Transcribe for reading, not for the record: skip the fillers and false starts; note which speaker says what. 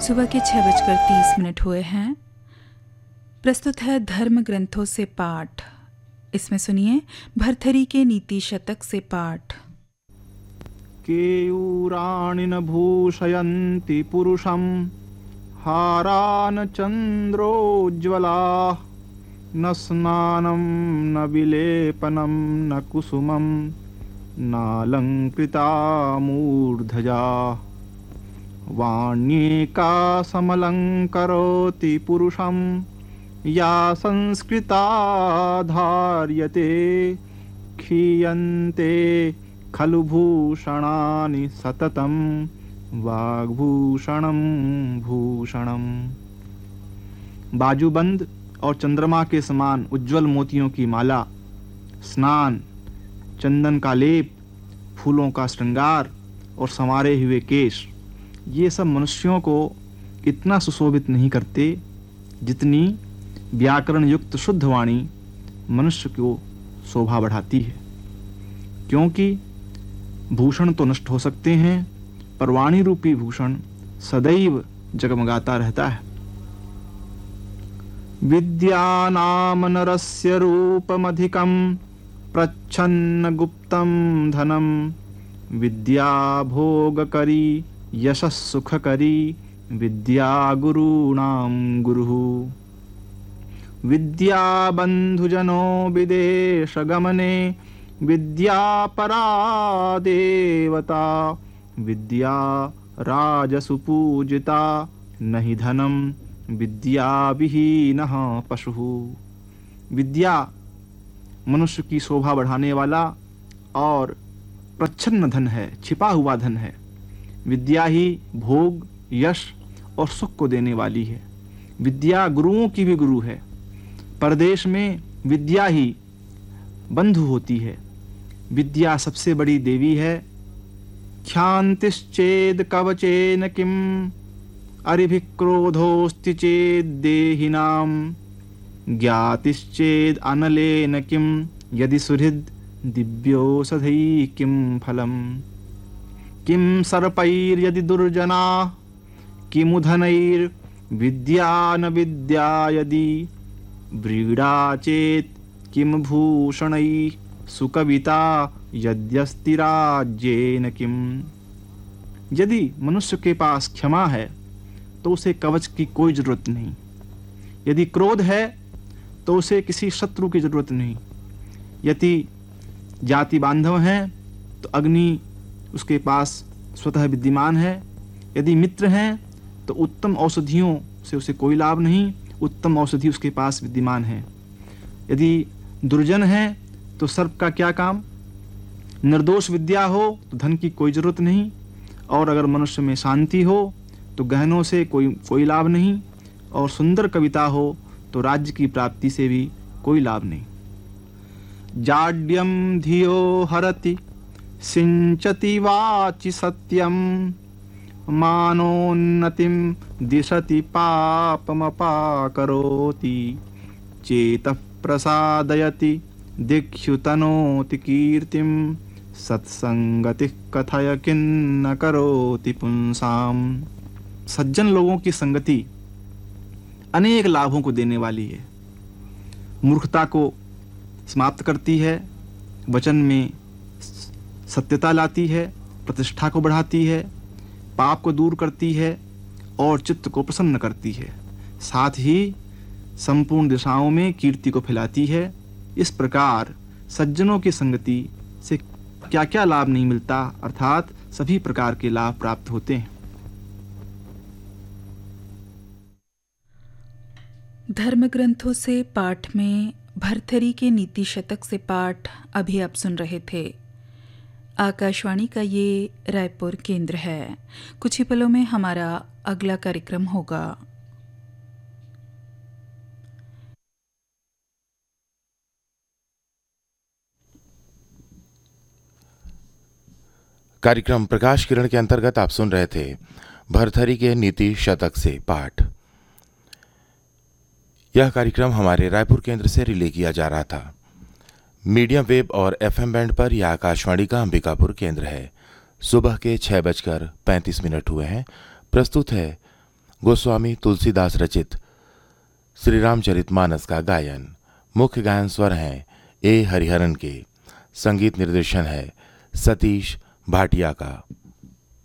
Speaker 1: सुबह के 6:30 हुए हैं। प्रस्तुत है धर्म ग्रंथों से पाठ। इसमें सुनिए भरथरी के नीति शतक से पाठ।
Speaker 2: केयूराणि न भूषयन्ति पुरुषं हारान् चन्द्रोज्ज्वलाः न स्नानं न विलेपनं न कुसुमं नालङ्कृता मूर्धजाः वाण्येका समलङ्करोति पुरुषं या संस्कृता धार्यते क्षीयन्ते खलु भूषणानि सततं वाग्भूषणं भूषणम्। बाजूबंद और चंद्रमा के समान उज्ज्वल मोतियों की माला, स्नान, चंदन का लेप, फूलों का श्रृंगार और संवारे हुए केश, ये सब मनुष्यों को इतना सुशोभित नहीं करते जितनी व्याकरण युक्त शुद्ध वाणी मनुष्य को शोभा बढ़ाती है। क्योंकि भूषण तो नष्ट हो सकते हैं, पर वाणी रूपी भूषण सदैव जगमगाता रहता है। विद्यानाम नरस्य रूपमधिकं प्रच्छन्न गुप्तं धनं विद्या भोगकरी यशः सुखकरी विद्या गुरूणां गुरुः। विद्या बंधुजनो विदेशगमने विद्या परा देवता विद्या राजसु पूजिता नहि धनं विद्या विहीनः पशुः। विद्या मनुष्य की शोभा बढ़ाने वाला और प्रच्छन्न धन है, छिपा हुआ धन है। विद्या ही भोग, यश और सुख को देने वाली है। विद्या गुरुओं की भी गुरु है। परदेश में विद्या ही बंधु होती है। विद्या सबसे बड़ी देवी है। ख्यान्तिश्चेद कवचेन किम अरिभिः क्रोधोऽस्ति चेद देहिनां ज्ञातिश्चेद अनलेन किम यदि सुहृद दिव्योषधैः किम फलम्। किम सर्पैर्यदि दुर्जनाः किमुधनैर्विद्या न विद्या यदि व्रीडा चेत् किम भूषणैः सुकविता यद्यस्ति राज्येन किम। यदि मनुष्य के पास क्षमा है तो उसे कवच की कोई जरूरत नहीं। यदि क्रोध है तो उसे किसी शत्रु की जरूरत नहीं। यदि जाति बांधव हैं तो अग्नि उसके पास स्वतः विद्यमान है। यदि मित्र हैं तो उत्तम औषधियों से उसे कोई लाभ नहीं, उत्तम औषधि उसके पास विद्यमान है। यदि दुर्जन है तो सर्प का क्या काम। निर्दोष विद्या हो तो धन की कोई जरूरत नहीं, और अगर मनुष्य में शांति हो तो गहनों से कोई लाभ नहीं, और सुंदर कविता हो तो राज्य की प्राप्ति से भी कोई लाभ नहीं। जाड्यम धियो हरति सिंचति वाचि सत्यम मानोन्नतिं दिशति पापमपाकरोति चेतः प्रसादयति दिक्षुतनोति कीर्तिं सत्संगति कथय किन्न करोति पुंसाम। सज्जन लोगों की संगति अनेक लाभों को देने वाली है। मूर्खता को समाप्त करती है, वचन में सत्यता लाती है, प्रतिष्ठा को बढ़ाती है, पाप को दूर करती है और चित्त को प्रसन्न करती है। साथ ही संपूर्ण दिशाओं में कीर्ति को फैलाती है। इस प्रकार सज्जनों की संगति से क्या क्या लाभ नहीं मिलता, अर्थात सभी प्रकार के लाभ प्राप्त होते हैं।
Speaker 1: धर्म ग्रंथों से पाठ में भरथरी के नीति शतक से पाठ अभी आप सुन रहे थे। आकाशवाणी का ये रायपुर केंद्र है। कुछ ही पलों में हमारा अगला कार्यक्रम होगा।
Speaker 3: कार्यक्रम प्रकाश किरण के अंतर्गत आप सुन रहे थे भरथरी के नीति शतक से पाठ। यह कार्यक्रम हमारे रायपुर केंद्र से रिले किया जा रहा था। मीडियम वेव और FM बैंड पर यह आकाशवाणी का अंबिकापुर केंद्र है। सुबह के 6:35 हुए हैं। प्रस्तुत है गोस्वामी तुलसीदास रचित श्री रामचरितमानस का गायन। मुख्य गायन स्वर हैं ए हरिहरन के। संगीत निर्देशन है सतीश भाटिया का।